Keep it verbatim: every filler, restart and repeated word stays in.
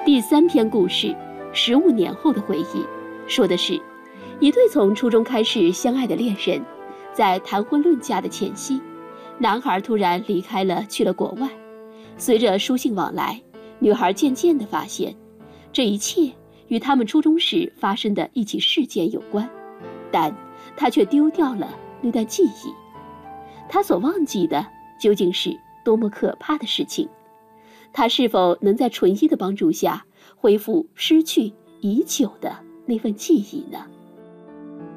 第三篇故事，十五年后的回忆，说的是一对从初中开始相爱的恋人，在谈婚论嫁的前夕，男孩突然离开了，去了国外。随着书信往来，女孩渐渐地发现，这一切与他们初中时发生的一起事件有关，但她却丢掉了那段记忆。她所忘记的究竟是多么可怕的事情？她是否能在纯一的帮助下恢复失去已久的那份记忆呢？